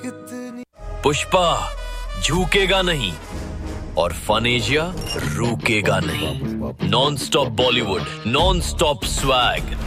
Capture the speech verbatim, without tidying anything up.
पुष्पा झुकेगा नहीं और फनेजिया रुकेगा नहीं। Non stop Bollywood, non stop swag,